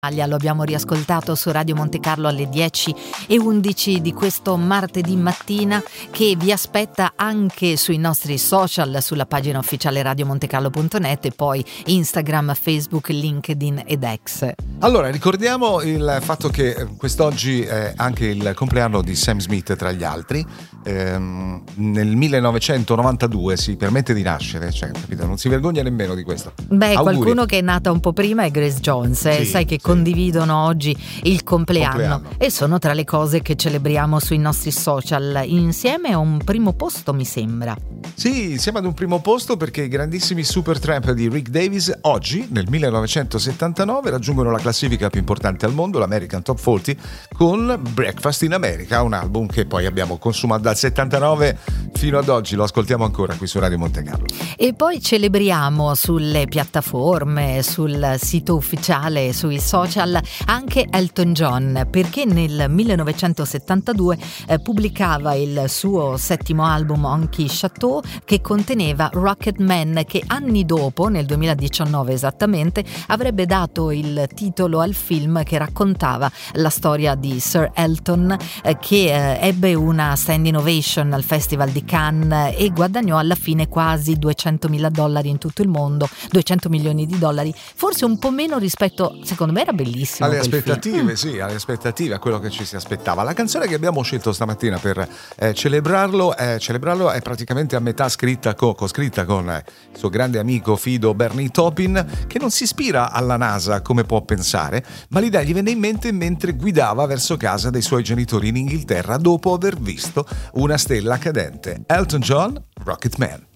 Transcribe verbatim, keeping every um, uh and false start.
Lo abbiamo riascoltato su Radio Monte Carlo alle dieci e undici di questo martedì mattina, che vi aspetta anche sui nostri social, sulla pagina ufficiale radiomontecarlo punto net e poi Instagram, Facebook, LinkedIn ed X. Allora, ricordiamo il fatto che quest'oggi è anche il compleanno di Sam Smith, tra gli altri. Ehm, nel millenovecentonovantadue si permette di nascere, cioè, capito? Non si vergogna nemmeno di questo. Beh, Auguri. Qualcuno che è nata un po' prima è Grace Jones, eh? Sì, sai che sì. condividono oggi il compleanno, compleanno e sono tra le cose che celebriamo sui nostri social insieme a un primo posto, mi sembra. Sì, insieme ad un primo posto, perché i grandissimi Supertramp di Rick Davies oggi, nel millenovecentosettantanove, raggiungono la classifica più importante al mondo, l'American Top quaranta, con Breakfast in America, un album che poi abbiamo consumato dal settantanove fino ad oggi, lo ascoltiamo ancora qui su Radio Monte Carlo. E poi celebriamo sulle piattaforme, sul sito ufficiale, sui social, anche Elton John, perché nel millenovecentosettantadue eh, pubblicava il suo settimo album Honky Chateau, che conteneva Rocket Man, che anni dopo, nel duemiladiciannove esattamente, avrebbe dato il titolo al film che raccontava la storia di Sir Elton, eh, che eh, ebbe una standing ovation al Festival di Cannes e guadagnò alla fine quasi duecentomila dollari in tutto il mondo, duecento milioni di dollari, forse un po' meno rispetto, secondo me era bellissimo alle quel aspettative, film. sì, alle aspettative, a quello che ci si aspettava. La canzone che abbiamo scelto stamattina per eh, celebrarlo, eh, celebrarlo è praticamente a metà scritta, co- co-scritta con eh, il suo grande amico fido Bernie Taupin, che non si ispira alla NASA come può pensare, ma l'idea gli venne in mente mentre guidava verso casa dei suoi genitori in Inghilterra dopo aver visto una stella cadente. Elton John, Rocket Man.